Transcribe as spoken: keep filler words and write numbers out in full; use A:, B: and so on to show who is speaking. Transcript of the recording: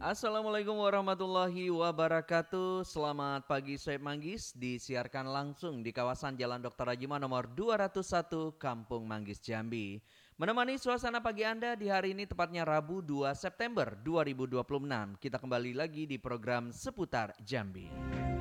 A: Assalamualaikum warahmatullahi wabarakatuh. Selamat pagi Soeb Manggis, disiarkan langsung di kawasan Jalan Doktor Rajima nomor dua ratus satu Kampung Manggis Jambi. Menemani suasana pagi Anda di hari ini tepatnya Rabu dua September dua ribu dua puluh enam. Kita kembali lagi di program Seputar Jambi.